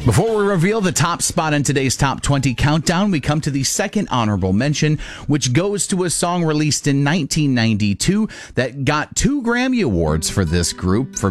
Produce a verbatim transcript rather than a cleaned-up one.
Before we reveal the top spot in today's Top twenty Countdown, we come to the second honorable mention, which goes to a song released in nineteen ninety-two that got two Grammy Awards for this group for